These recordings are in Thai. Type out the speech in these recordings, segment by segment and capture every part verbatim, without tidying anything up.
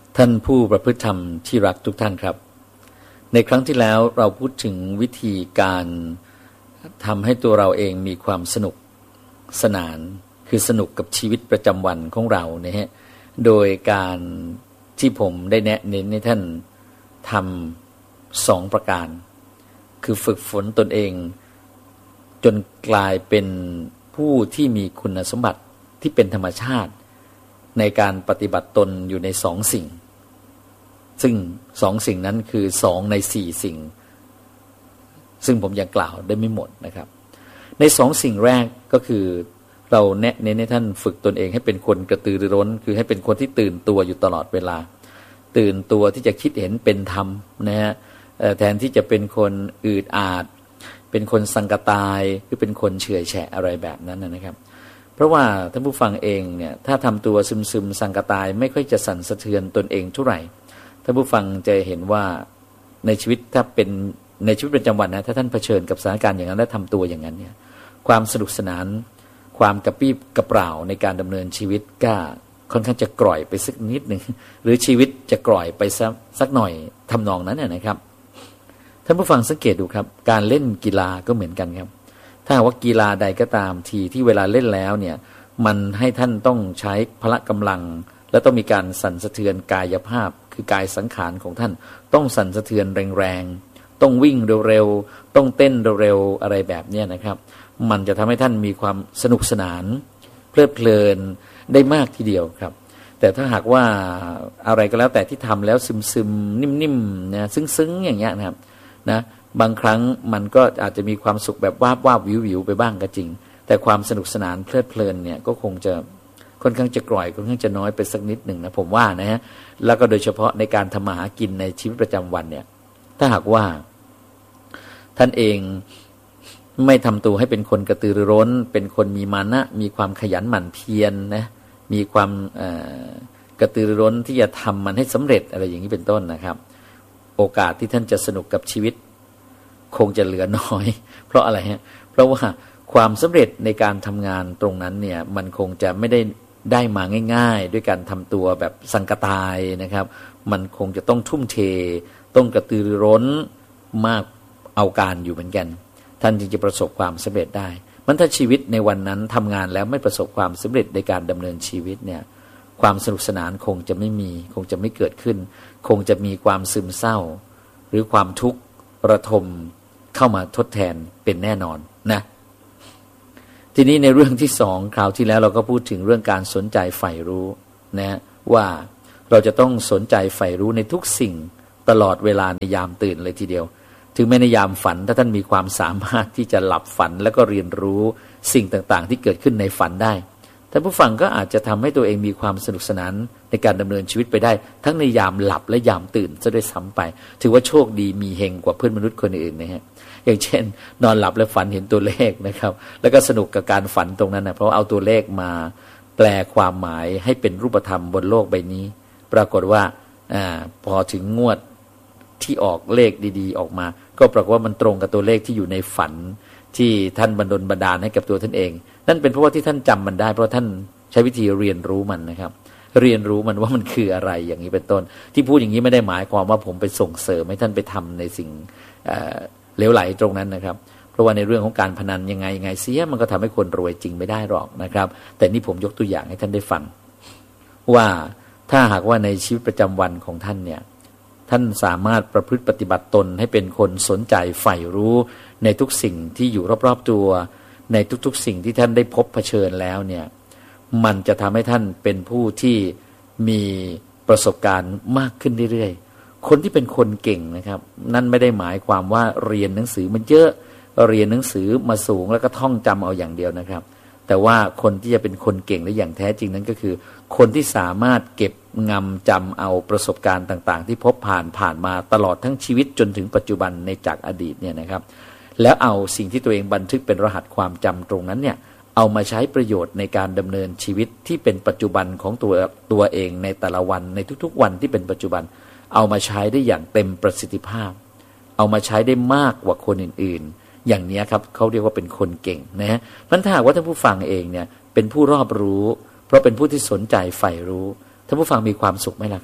ท่านผู้ประพฤติธรรมที่รักทุกท่านครับในครั้งที่แล้วเราพูดถึงวิธีการทำให้ตัวเราเองมีความสนุกสนานคือสนุกกับชีวิตประจำวันของเราเนี่ยฮะโดยการที่ผมได้แนะเน้นให้ท่านทำสองประการคือฝึกฝนตนเองจนกลายเป็นผู้ที่มีคุณสมบัติที่เป็นธรรมชาติในการปฏิบัติตนอยู่ในสองสิ่งซึ่งสองสิ่งนั้นคือสองในสี่สิ่งซึ่งผมยังกล่าวได้ไม่หมดนะครับในสองสิ่งแรกก็คือเราแนะเน้นให้ท่านฝึกตนเองให้เป็นคนกระตือรือร้นคือให้เป็นคนที่ตื่นตัวอยู่ตลอดเวลาตื่นตัวที่จะคิดเห็นเป็นธรรมนะฮะแทนที่จะเป็นคนอืดอาดเป็นคนสังกตายหรือเป็นคนเฉื่อยแฉะอะไรแบบนั้นนะครับเพราะว่าท่านผู้ฟังเองเนี่ยถ้าทำตัวซึมๆสังกตายไม่ค่อยจะสั่นสะเทือนตนเองเท่าไหร่ท่านผู้ฟังจะเห็นว่าในชีวิตถ้าเป็นในชีวิตประจำวันนะถ้าท่านเผชิญกับสถานการณ์อย่างนั้นและทำตัวอย่างนั้นเนี่ยความสนุกสนานความกระปี้กระเปร่าในการดำเนินชีวิตก็ค่อนข้างจะกร่อยไปสักนิดหนึ่งหรือชีวิตจะกร่อยไปสักสักหน่อยทำนองนั้นเนี่ยนะครับท่านผู้ฟังสังเกตดูครับการเล่นกีฬาก็เหมือนกันครับถ้าว่ากีฬาใดก็ตามทีที่เวลาเล่นแล้วเนี่ยมันให้ท่านต้องใช้พละกำลังและต้องมีการสั่นสะเทือนกายภาพคือกายสังขารของท่านต้องสั่นสะเทือนแรงๆต้องวิ่งเร็วๆต้องเต้นเร็วๆอะไรแบบนี้นะครับมันจะทำให้ท่านมีความสนุกสนานเพลิดเพลินได้มากทีเดียวครับแต่ถ้าหากว่าอะไรก็แล้วแต่ที่ทำแล้วซึมๆนิ่มๆนะซึ้งๆอย่างเงี้ยนะครับนะบางครั้งมันก็อาจจะมีความสุขแบบวาบวาบวิววิวไปบ้างก็จริงแต่ความสนุกสนานเพลิดเพลินเนี่ยก็คงจะค่อนข้างจะกร่อยค่อนข้างจะน้อยไปสักนิดหนึ่งนะผมว่านะฮะแล้วก็โดยเฉพาะในการทำมาหากินในชีวิตประจำวันเนี่ยถ้าหากว่าท่านเองไม่ทำตัวให้เป็นคนกระตือรือร้นเป็นคนมีมานะมีความขยันหมั่นเพียร นะมีความกระตือรือร้นที่จะทำมันให้สำเร็จอะไรอย่างนี้เป็นต้นนะครับโอกาสที่ท่านจะสนุกกับชีวิตคงจะเหลือน้อยเพราะอะไรฮะเพราะว่าความสำเร็จในการทำงานตรงนั้นเนี่ยมันคงจะไม่ได้ได้มาง่ายๆด้วยการทำตัวแบบสังกตายนะครับมันคงจะต้องทุ่มเทต้องกระตือรือร้นมากเอาการอยู่เหมือนกันท่านจึงจะประสบความสำเร็จได้มันถ้าชีวิตในวันนั้นทำงานแล้วไม่ประสบความสำเร็จในการดำเนินชีวิตเนี่ยความสนุกสนานคงจะไม่มีคงจะไม่เกิดขึ้นคงจะมีความซึมเศร้าหรือความทุกข์ระทมเข้ามาทดแทนเป็นแน่นอนนะทีนี้ในเรื่องที่สองคราวที่แล้วเราก็พูดถึงเรื่องการสนใจใฝ่รู้นะว่าเราจะต้องสนใจใฝ่รู้ในทุกสิ่งตลอดเวลาในยามตื่นเลยทีเดียวถึงแม้ในยามฝันถ้าท่านมีความสามารถที่จะหลับฝันแล้วก็เรียนรู้สิ่งต่างๆที่เกิดขึ้นในฝันได้ท่านผู้ฟังก็อาจจะทำให้ตัวเองมีความสนุกสนานในการดำเนินชีวิตไปได้ทั้งในยามหลับและยามตื่นซะด้วยซ้ำไปถือว่าโชคดีมีเฮงกว่าเพื่อนมนุษย์คนอื่นนะฮะอย่างเช่นนอนหลับแล้วฝันเห็นตัวเลขนะครับแล้วก็สนุกกับการฝันตรงนั้นนะเพราะเอาตัวเลขมาแปลความหมายให้เป็นรูปธรรมบนโลกใบนี้ปรากฏว่าอ่าพอถึงงวดที่ออกเลขดีๆออกมาก็ปรากฏว่ามันตรงกับตัวเลขที่อยู่ในฝันที่ท่านบันดลบันดาลให้กับตัวท่านเองนั่นเป็นเพราะว่าที่ท่านจำมันได้เพราะท่านใช้วิธีเรียนรู้มันนะครับเรียนรู้มันว่ามันคืออะไรอย่างนี้เป็นต้นที่พูดอย่างนี้ไม่ได้หมายความว่าผมไปส่งเสริมให้ท่านไปทำในสิ่งเหลวไหลตรงนั้นนะครับเพราะว่าในเรื่องของการพนันยังไงยังไงเสียมันก็ทำให้คนรวยจริงไม่ได้หรอกนะครับแต่นี่ผมยกตัวอย่างให้ท่านได้ฟังว่าถ้าหากว่าในชีวิตประจำวันของท่านเนี่ยท่านสามารถประพฤติปฏิบัติตนให้เป็นคนสนใจใฝ่รู้ในทุกสิ่งที่อยู่รอบๆตัวในทุกๆสิ่งที่ท่านได้พบเผชิญแล้วเนี่ยมันจะทำให้ท่านเป็นผู้ที่มีประสบการณ์มากขึ้นเรื่อยๆคนที่เป็นคนเก่งนะครับนั่นไม่ได้หมายความว่าเรียนหนังสือมันเยอะเรียนหนังสือมาสูงแล้วก็ท่องจำเอาอย่างเดียวนะครับแต่ว่าคนที่จะเป็นคนเก่งได้อย่างแท้จริงนั้นก็คือคนที่สามารถเก็บงำจำเอาประสบการณ์ต่างๆที่พบผ่านผ่านมาตลอดทั้งชีวิตจนถึงปัจจุบันในจากอดีตเนี่ยนะครับแล้วเอาสิ่งที่ตัวเองบันทึกเป็นรหัสความจำตรงนั้นเนี่ยเอามาใช้ประโยชน์ในการดำเนินชีวิตที่เป็นปัจจุบันของตัวตัวเองในแต่ละวันในทุกๆวันที่เป็นปัจจุบันเอามาใช้ได้อย่างเต็มประสิทธิภาพเอามาใช้ได้มากกว่าคนอื่นๆอย่างนี้ครับเขาเรียกว่าเป็นคนเก่งนะฮะมันถ้าหากว่าท่านผู้ฟังเองเนี่ยเป็นผู้รอบรู้เพราะเป็นผู้ที่สนใจใฝ่รู้ท่านผู้ฟังมีความสุขไหมล่ะครับ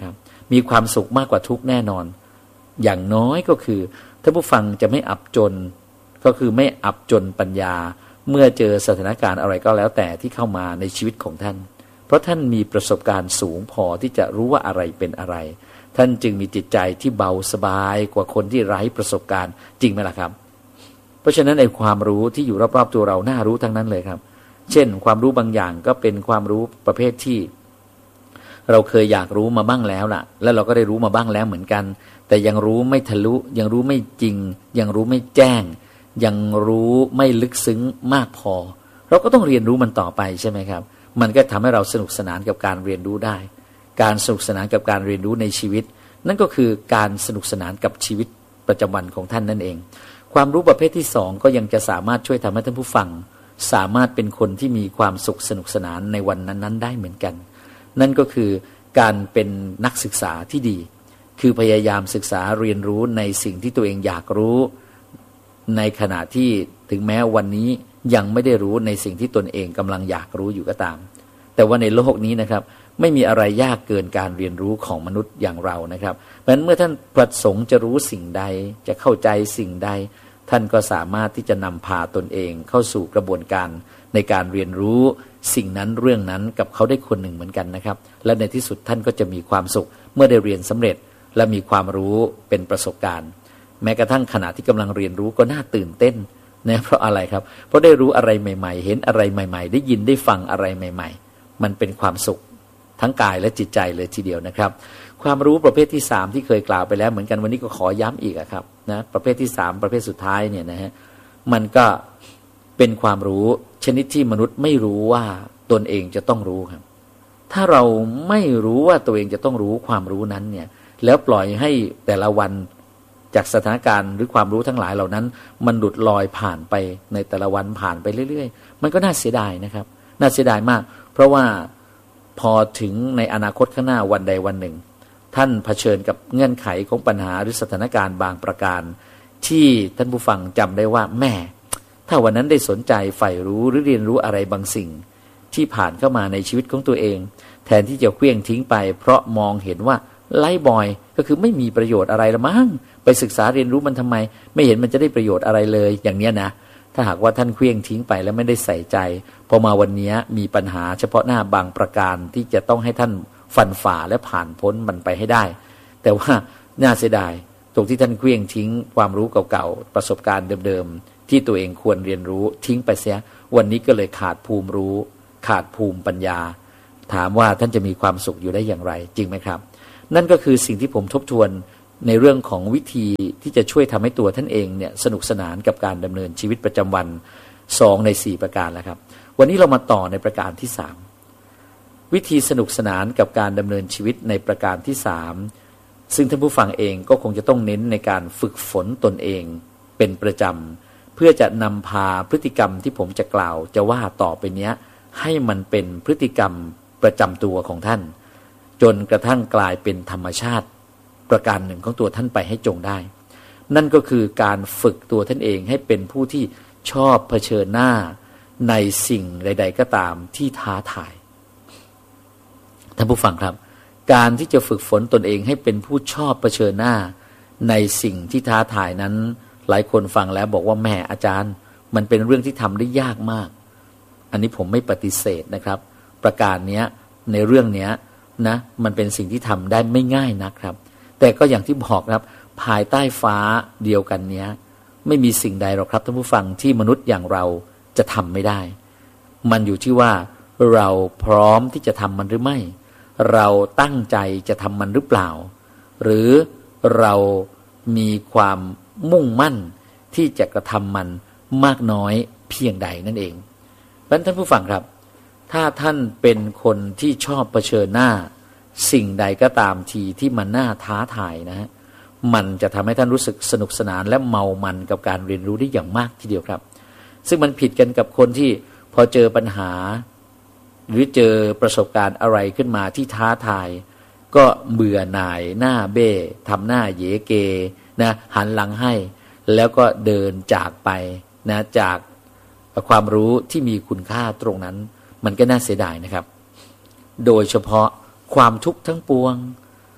มีความสุขมากกว่าทุกข์แน่นอนอย่างน้อยก็คือท่านผู้ฟังจะไม่อับจนก็คือไม่อับจนปัญญาเมื่อเจอสถานการณ์อะไรก็แล้วแต่ที่เข้ามาในชีวิตของท่านเพราะท่านมีประสบการณ์สูงพอที่จะรู้ว่าอะไรเป็นอะไรท่านจึงมีจิตใจที่เบาสบายกว่าคนที่ไร้ประสบการณ์จริงไหมล่ะครับเพราะฉะนั้นในความรู้ที่อยู่รอบๆตัวเราน่ารู้ทั้งนั้นเลยครับเช่นความรู้บางอย่างก็เป็นความรู้ประเภทที่เราเคยอยากรู้มาบ้างแล้วล่ะแล้วเราก็ได้รู้มาบ้างแล้วเหมือนกันแต่ยังรู้ไม่ทะลุยังรู้ไม่จริงยังรู้ไม่แจ้งยังรู้ไม่ลึกซึ้งมากพอเราก็ต้องเรียนรู้มันต่อไปใช่ไหมครับมันก็ทำให้เราสนุกสนานกับการเรียนรู้ได้การสนุกสนานกับการเรียนรู้ในชีวิตนั่นก็คือการสนุกสนานกับชีวิตประจำวันของท่านนั่นเองความรู้ประเภทที่สองก็ยังจะสามารถช่วยทำให้ท่านผู้ฟังสามารถเป็นคนที่มีความสุขสนุกสนานในวันนั้นๆได้เหมือนกันนั่นก็คือการเป็นนักศึกษาที่ดีคือพยายามศึกษาเรียนรู้ในสิ่งที่ตัวเองอยากรู้ในขณะที่ถึงแม้วันนี้ยังไม่ได้รู้ในสิ่งที่ตนเองกำลังอยากรู้อยู่ก็ตามแต่ว่าในโลกนี้นะครับไม่มีอะไรยากเกินการเรียนรู้ของมนุษย์อย่างเรานะครับเพราะฉะนั้นเมื่อท่านประสงค์จะรู้สิ่งใดจะเข้าใจสิ่งใดท่านก็สามารถที่จะนำพาตนเองเข้าสู่กระบวนการในการเรียนรู้สิ่งนั้นเรื่องนั้นกับเขาได้คนหนึ่งเหมือนกันนะครับและในที่สุดท่านก็จะมีความสุขเมื่อได้เรียนสำเร็จและมีความรู้เป็นประสบการณ์แม้กระทั่งขณะที่กำลังเรียนรู้ก็น่าตื่นเต้นนะเพราะอะไรครับเพราะได้รู้อะไรใหม่ๆเห็นอะไรใหม่ๆได้ยินได้ฟังอะไรใหม่ๆมันเป็นความสุขทั้งกายและจิตใจเลยทีเดียวนะครับความรู้ประเภทที่สามที่เคยกล่าวไปแล้วเหมือนกันวันนี้ก็ขอย้ำอีกครับนะประเภทที่สามประเภทสุดท้ายเนี่ยนะฮะมันก็เป็นความรู้ชนิดที่มนุษย์ไม่รู้ว่าตนเองจะต้องรู้ครับถ้าเราไม่รู้ว่าตัวเองจะต้องรู้ความรู้นั้นเนี่ยแล้วปล่อยให้แต่ละวันจากสถานการณ์หรือความรู้ทั้งหลายเหล่านั้นมันหลุดลอยผ่านไปในแต่ละวันผ่านไปเรื่อยๆมันก็น่าเสียดายนะครับน่าเสียดายมากเพราะว่าพอถึงในอนาคตข้างหน้าวันใดวันหนึ่งท่านเผชิญกับเงื่อนไขของปัญหาหรือสถานการณ์บางประการที่ท่านผู้ฟังจำได้ว่าแม่ถ้าวันนั้นได้สนใจใฝ่รู้หรือเรียนรู้อะไรบางสิ่งที่ผ่านเข้ามาในชีวิตของตัวเองแทนที่จะเคลื่อนทิ้งไปเพราะมองเห็นว่าไล่บอยก็คือไม่มีประโยชน์อะไรละมั้งไปศึกษาเรียนรู้มันทำไมไม่เห็นมันจะได้ประโยชน์อะไรเลยอย่างเนี้ยนะถ้าหากว่าท่านเคลื่อนทิ้งไปแล้วไม่ได้ใส่ใจพอมาวันนี้มีปัญหาเฉพาะหน้าบางประการที่จะต้องให้ท่านฟันฝ่าและผ่านพ้นมันไปให้ได้แต่ว่าน่าเสียดายตรงที่ท่านเคลื่อนทิ้งความรู้เก่าๆประสบการณ์เดิมๆที่ตัวเองควรเรียนรู้ทิ้งไปเสียวันนี้ก็เลยขาดภูมิรู้ขาดภูมิปัญญาถามว่าท่านจะมีความสุขอยู่ได้อย่างไรจริงไหมครับนั่นก็คือสิ่งที่ผมทบทวนในเรื่องของวิธีที่จะช่วยทำให้ตัวท่านเองเนี่ยสนุกสนานกับการดำเนินชีวิตประจำวันสองในสี่ประการแล้วครับวันนี้เรามาต่อในประการที่สามวิธีสนุกสนานกับการดำเนินชีวิตในประการที่สามซึ่งท่านผู้ฟังเองก็คงจะต้องเน้นในการฝึกฝนตนเองเป็นประจำเพื่อจะนำพาพฤติกรรมที่ผมจะกล่าวจะว่าต่อไปนี้ให้มันเป็นพฤติกรรมประจำตัวของท่านจนกระทั่งกลายเป็นธรรมชาติประการหนึ่งของตัวท่านไปให้จงได้นั่นก็คือการฝึกตัวท่านเองให้เป็นผู้ที่ชอบเผชิญหน้าในสิ่งใดๆก็ตามที่ท้าทายท่านผู้ฟังครับการที่จะฝึกฝนตนเองให้เป็นผู้ชอบเผชิญหน้าในสิ่งที่ท้าทายนั้นหลายคนฟังแล้วบอกว่าแม่อาจารย์มันเป็นเรื่องที่ทำได้ยากมากอันนี้ผมไม่ปฏิเสธนะครับประการนี้ในเรื่องนี้นะมันเป็นสิ่งที่ทำได้ไม่ง่ายนะครับแต่ก็อย่างที่บอกครับภายใต้ฟ้าเดียวกันเนี้ยไม่มีสิ่งใดหรอกครับท่านผู้ฟังที่มนุษย์อย่างเราจะทำไม่ได้มันอยู่ที่ว่าเราพร้อมที่จะทำมันหรือไม่เราตั้งใจจะทำมันหรือเปล่าหรือเรามีความมุ่งมั่นที่จะกระทำมันมากน้อยเพียงใดนั่นเองเพราะฉะนั้นท่านผู้ฟังครับถ้าท่านเป็นคนที่ชอบเผชิญหน้าสิ่งใดก็ตามทีที่มันน่าท้าทายนะฮะมันจะทำให้ท่านรู้สึกสนุกสนานและเมามันกับการเรียนรู้ได้อย่างมากทีเดียวครับซึ่งมันผิดกันกับคนที่พอเจอปัญหาหรือเจอประสบการณ์อะไรขึ้นมาที่ท้าทายก็เบื่อหน่ายหน้าเบ้ทำหน้าเยเกนะหันหลังให้แล้วก็เดินจากไปนะจากความรู้ที่มีคุณค่าตรงนั้นมันก็น่าเสียดายนะครับโดยเฉพาะความทุกข์ทั้งปวง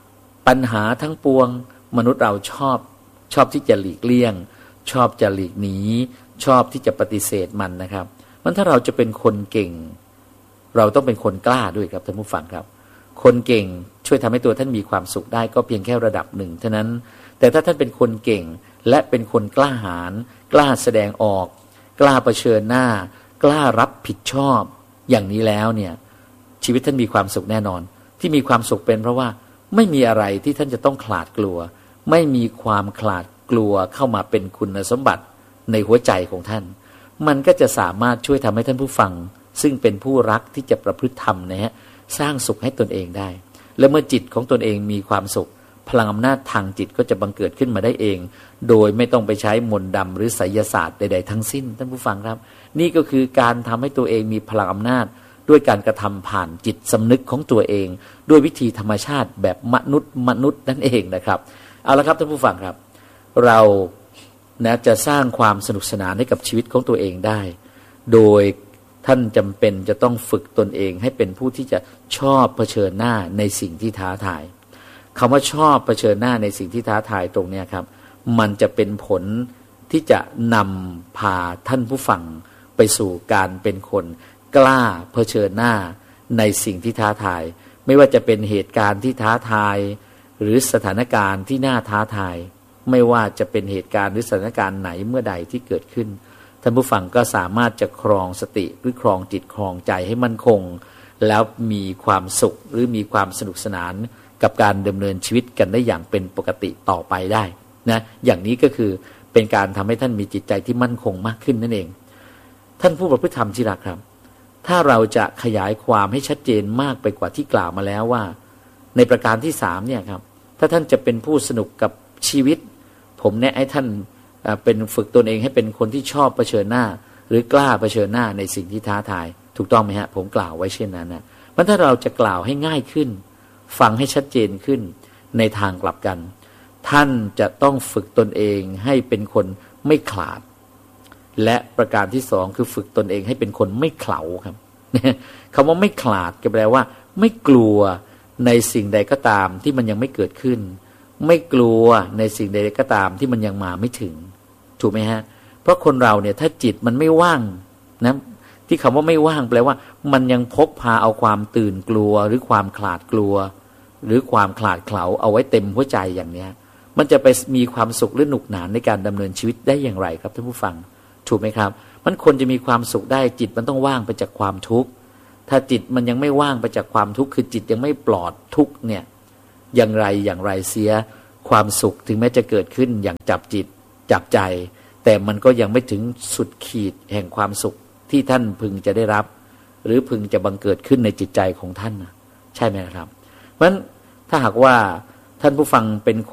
ปัญหาทั้งปวงมนุษย์เราชอบชอบที่จะหลีกเลี่ยงชอบจะหลีกหนีชอบที่จะปฏิเสธมันนะครับมันถ้าเราจะเป็นคนเก่งเราต้องเป็นคนกล้าด้วยครับท่านผู้ฟังครับคนเก่งช่วยทำให้ตัวท่านมีความสุขได้ก็เพียงแค่ระดับหนึ่งเท่านั้นแต่ถ้าท่านเป็นคนเก่งและเป็นคนกล้าหาญกล้าแสดงออกกล้าเผชิญหน้ากล้ารับผิดชอบอย่างนี้แล้วเนี่ยชีวิตท่านมีความสุขแน่นอนที่มีความสุขเป็นเพราะว่าไม่มีอะไรที่ท่านจะต้องขลาดกลัวไม่มีความขลาดกลัวเข้ามาเป็นคุณสมบัติในหัวใจของท่านมันก็จะสามารถช่วยทำให้ท่านผู้ฟังซึ่งเป็นผู้รักที่จะประพฤติธรรมนะฮะสร้างสุขให้ตนเองได้และเมื่อจิตของตนเองมีความสุขพลังอำนาจทางจิตก็จะบังเกิดขึ้นมาได้เองโดยไม่ต้องไปใช้มนต์ดำหรือไสยศาสตร์ใดๆทั้งสิ้นท่านผู้ฟังครับนี่ก็คือการทำให้ตัวเองมีพลังอำนาจด้วยการกระทำผ่านจิตสำนึกของตัวเองด้วยวิธีธรรมชาติแบบมนุษย์มนุษย์นั่นเองนะครับเอาละครับท่านผู้ฟังครับเรานะจะสร้างความสนุกสนานให้กับชีวิตของตัวเองได้โดยท่านจำเป็นจะต้องฝึกตนเองให้เป็นผู้ที่จะชอบเผชิญหน้าในสิ่งที่ท้าทายคำว่าชอบเผชิญหน้าในสิ่งที่ท้าทายตรงนี้ครับมันจะเป็นผลที่จะนำพาท่านผู้ฟังไปสู่การเป็นคนกล้าเผชิญหน้าในสิ่งที่ท้าทายไม่ว่าจะเป็นเหตุการณ์ที่ท้าทายหรือสถานการณ์ที่น่าท้าทายไม่ว่าจะเป็นเหตุการณ์หรือสถานการณ์ไหนเมื่อใดที่เกิดขึ้นท่านผู้ฟังก็สามารถจะครองสติหรือครองจิตครองใจให้มั่นคงแล้วมีความสุขหรือมีความสนุกสนานกับการดำเนินชีวิตกันได้อย่างเป็นปกติต่อไปได้นะอย่างนี้ก็คือเป็นการทำให้ท่านมีจิตใจที่มั่นคงมากขึ้นนั่นเองท่านผู้ประพฤติธรรมที่รักครับถ้าเราจะขยายความให้ชัดเจนมากไปกว่าที่กล่าวมาแล้วว่าในประการที่สามเนี่ยครับถ้าท่านจะเป็นผู้สนุกกับชีวิตผมแนะให้ท่านเป็นฝึกตนเองให้เป็นคนที่ชอบเผชิญหน้าหรือกล้าเผชิญหน้าในสิ่งที่ท้าทายถูกต้องไหมฮะผมกล่าวไว้เช่นนั้นนะมันถ้าเราจะกล่าวให้ง่ายขึ้นฟังให้ชัดเจนขึ้นในทางกลับกันท่านจะต้องฝึกตนเองให้เป็นคนไม่ขลาดและประการที่สองคือฝึกตนเองให้เป็นคนไม่เขลาครับคำว่าไม่ขลาดก็แปลว่าไม่กลัวในสิ่งใดก็ตามที่มันยังไม่เกิดขึ้นไม่กลัวในสิ่งใดก็ตามที่มันยังมาไม่ถึงถูกไหมฮะเพราะคนเราเนี่ยถ้าจิตมันไม่ว่างนะที่คำว่าไม่ว่างแปลว่ามันยังพกพาเอาความตื่นกลัวหรือความขลาดกลัวหรือความขลาดเขลาเอาไว้เต็มหัวใจอย่างเนี้ยมันจะไปมีความสุขหรือหนุกหนานในการดำเนินชีวิตได้อย่างไรครับท่านผู้ฟังถูกไหมครับมันคนจะมีความสุขได้จิตมันต้องว่างไปจากความทุกข์ถ้าจิตมันยังไม่ว่างไปจากความทุกข์คือจิตยังไม่ปลอดทุกข์เนี่ยอย่างไรอย่างไรเสียความสุขถึงแม้จะเกิดขึ้นอย่างจับจิตจับใจแต่มันก็ยังไม่ถึงสุดขีดแห่งความสุขที่ท่านพึงจะได้รับหรือพึงจะบังเกิดขึ้นในจิตใจของท่านใช่ไหมครับเพราะฉะนั้นถ้าหากว่าท่านผู้ฟังเป็น